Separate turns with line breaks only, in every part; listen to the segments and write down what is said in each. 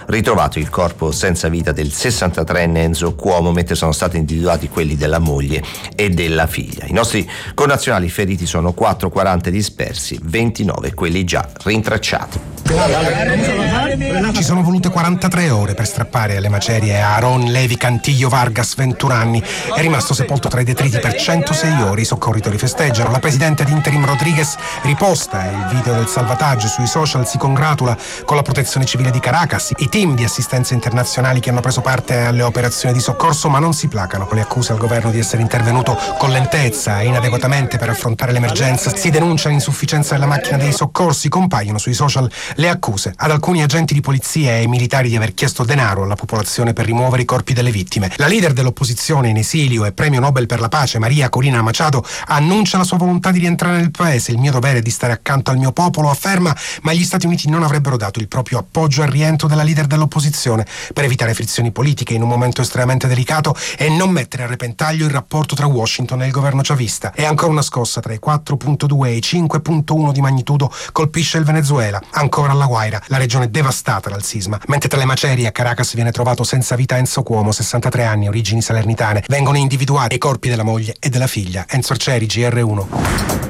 ritrovato il corpo senza vita del 63enne Enzo Cuomo, mentre sono stati individuati quelli della moglie e della figlia. I nostri connazionali feriti sono 4, 40 dispersi, 29 quelli già rintracciati.
Ci sono volute 43 ore per strappare alle macerie Aaron Levi Cantillo Vargas, 21 anni. È rimasto sepolto tra i detriti per 106 ore. I soccorritori festeggiano. La presidente di Interim Rodriguez riposta il video del salvataggio sui social, si congratula con la protezione civile di Caracas, i team di assistenza internazionali che hanno preso parte alle operazioni di soccorso, ma non si placano con le accuse al governo di essere intervenuto con lentezza e inadeguatamente per affrontare l'emergenza. Si denuncia l'insufficienza della macchina dei soccorsi, compaiono sui social le accuse ad alcuni agenti di polizia e militari di aver chiesto denaro alla popolazione per rimuovere i corpi delle vittime. La leader dell'opposizione in esilio e premio Nobel per la pace, Maria Corina Machado, annuncia la sua volontà di rientrare nel paese. Il mio dovere è di stare accanto al mio popolo, afferma, ma gli Stati Uniti non avrebbero dato il proprio appoggio al rientro della leader dell'opposizione per evitare frizioni politiche in un momento estremamente delicato e non mettere a repentaglio il rapporto tra Washington e il governo chavista. E ancora una scossa tra i 4.2 e i 5.1 di magnitudo colpisce il Venezuela. Ancora alla Guaira, la regione devastata dal sisma. Mentre tra le macerie a Caracas viene trovato senza vita Enzo Cuomo, 63 anni, origini salernitane. Vengono individuati i corpi della moglie e della figlia. Enzo Arcieri, GR1.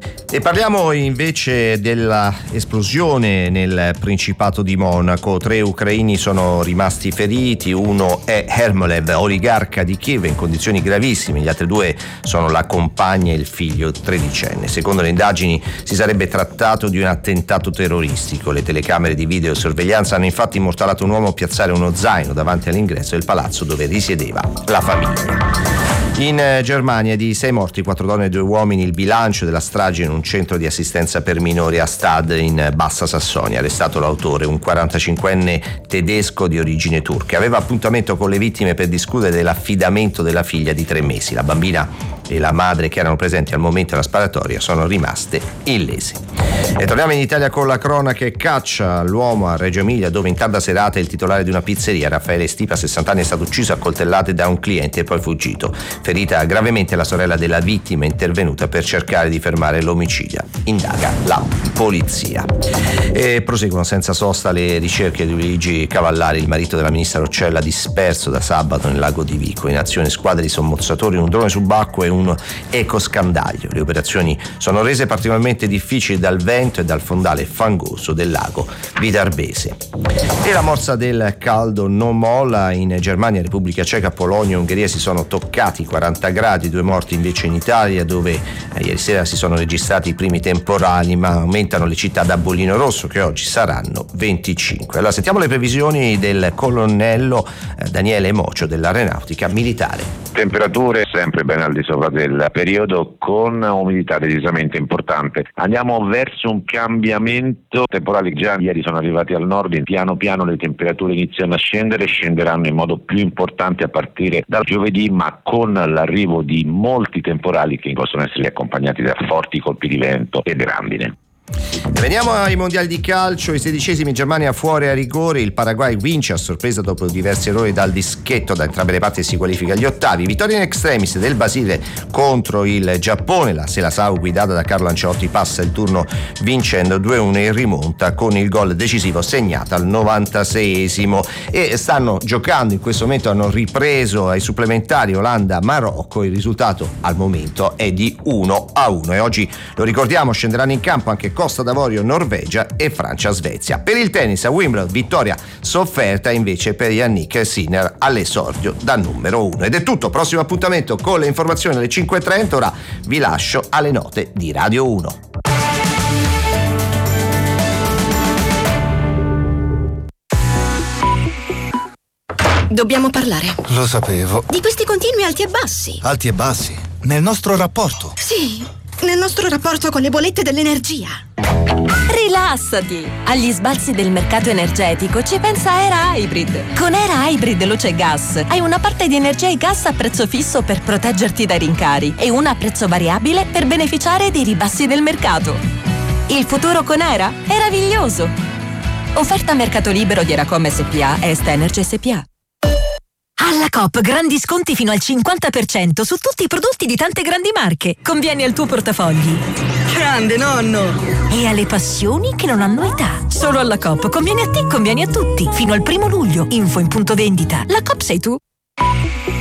E parliamo invece della esplosione nel Principato di Monaco. 3 ucraini sono rimasti feriti, uno è Hermolev, oligarca di Kiev, in condizioni gravissime, gli altri 2 sono la compagna e il figlio tredicenne. Secondo le indagini si sarebbe trattato di un attentato terroristico. Le telecamere di videosorveglianza hanno infatti immortalato un uomo piazzare uno zaino davanti all'ingresso del palazzo dove risiedeva la famiglia. In Germania di 6 morti, 4 donne e 2 uomini il bilancio della strage in un centro di assistenza per minori a Stad in Bassa Sassonia. Arrestato l'autore, un 45enne tedesco di origine turca. Aveva appuntamento con le vittime per discutere dell'affidamento della figlia di 3 mesi. La bambina e la madre, che erano presenti al momento della sparatoria, sono rimaste illese. E torniamo in Italia con la cronaca e caccia all'uomo a Reggio Emilia, dove in tarda serata il titolare di una pizzeria, Raffaele Stipa, 60 anni, è stato ucciso a coltellate da un cliente e poi fuggito. Ferita gravemente la sorella della vittima, intervenuta per cercare di fermare l'omicidio. Indaga la polizia. E proseguono senza sosta le ricerche di Luigi Cavallari, il marito della ministra Roccella, disperso da sabato nel lago di Vico. In azione squadre di sommozzatori, un drone subacqueo e un ecoscandaglio. Le operazioni sono rese particolarmente difficili dal vento e dal fondale fangoso del lago Vidarbese. E la morsa del caldo non molla. In Germania, Repubblica Ceca, Polonia e Ungheria si sono toccati 40 gradi, 2 morti invece in Italia, dove ieri sera si sono registrati i primi temporali, ma aumentano le città da bollino rosso, che oggi saranno 25. Allora sentiamo le previsioni del colonnello Daniele Mocio dell'Aeronautica Militare.
Temperature sempre ben al di sopra del periodo, con umidità decisamente importante. Andiamo verso un cambiamento. Temporali già ieri sono arrivati al nord, piano piano le temperature iniziano a scendere, scenderanno in modo più importante a partire dal giovedì, ma con l'arrivo di molti temporali che possono essere accompagnati da forti colpi di vento e grandine.
Veniamo ai mondiali di calcio. I 16esimi, Germania fuori a rigore, il Paraguay vince a sorpresa dopo diversi errori dal dischetto, da entrambe le parti si qualifica agli ottavi. Vittoria in extremis del Brasile contro il Giappone, la Seleção guidata da Carlo Ancelotti passa il turno vincendo 2-1 in rimonta con il gol decisivo segnato al 96esimo. E stanno giocando in questo momento, hanno ripreso ai supplementari Olanda-Marocco, il risultato al momento è di 1-1 e oggi, lo ricordiamo, scenderanno in campo anche Costa d'Avorio, Norvegia e Francia-Svezia. Per il tennis a Wimbledon, vittoria sofferta invece per Yannick Sinner all'esordio da numero 1. Ed è tutto, prossimo appuntamento con le informazioni alle 5.30, ora vi lascio alle note di Radio 1.
Dobbiamo parlare.
Lo sapevo.
Di questi continui alti e bassi.
Alti e bassi? Nel nostro rapporto?
Sì, nel nostro rapporto con le bollette dell'energia.
Rilassati! Agli sbalzi del mercato energetico ci pensa Era Hybrid. Con Era Hybrid Luce Gas hai una parte di energia e gas a prezzo fisso per proteggerti dai rincari e una a prezzo variabile per beneficiare dei ribassi del mercato. Il futuro con Era è meraviglioso! Offerta a mercato libero di Eracom SPA e Est Energy SPA. Alla Coop grandi sconti fino al 50% su tutti i prodotti di tante grandi marche. Conviene al tuo portafogli.
Grande nonno!
E alle passioni che non hanno età. Solo alla Coop conviene a te, conviene a tutti. Fino al 1 luglio. Info in punto vendita. La Coop sei tu.